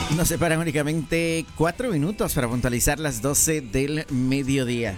Nos separan únicamente 4 minutos para puntualizar las 12 del mediodía.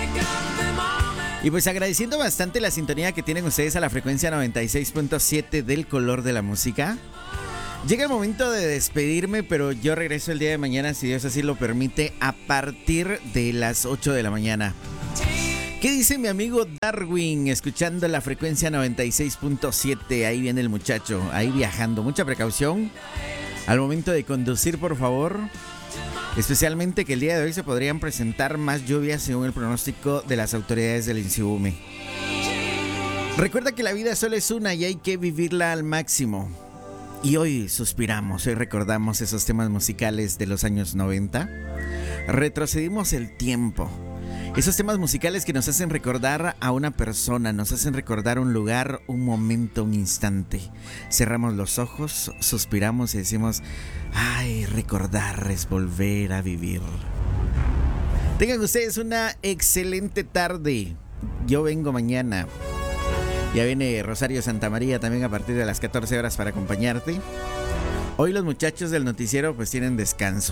Y pues agradeciendo bastante la sintonía que tienen ustedes a la frecuencia 96.7 del color de la música. Llega el momento de despedirme, pero yo regreso el día de mañana, si Dios así lo permite, a partir de las 8 de la mañana. ¿Qué dice mi amigo Darwin? Escuchando la frecuencia 96.7. Ahí viene el muchacho, ahí viajando. Mucha precaución al momento de conducir, por favor. Especialmente que el día de hoy se podrían presentar más lluvias según el pronóstico de las autoridades del INSIUME. Recuerda que la vida solo es una y hay que vivirla al máximo. Y hoy suspiramos, hoy recordamos esos temas musicales de los años 90. Retrocedimos el tiempo. Esos temas musicales que nos hacen recordar a una persona, nos hacen recordar un lugar, un momento, un instante. Cerramos los ojos, suspiramos y decimos, ay, recordar es volver a vivir. Tengan ustedes una excelente tarde. Yo vengo mañana. Ya viene Rosario Santamaría también a partir de las 14 horas para acompañarte. Hoy los muchachos del noticiero pues tienen descanso.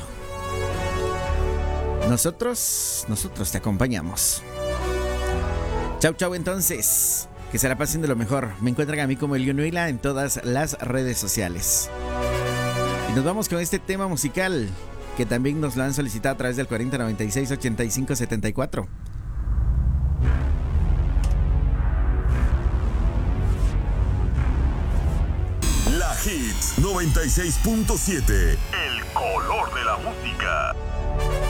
Nosotros te acompañamos. Chau, chau entonces. Que se la pasen de lo mejor. Me encuentran a mí como Elio Nuila en todas las redes sociales. Y nos vamos con este tema musical que también nos lo han solicitado a través del 4096-8574. La Hits 96.7. El color de la música.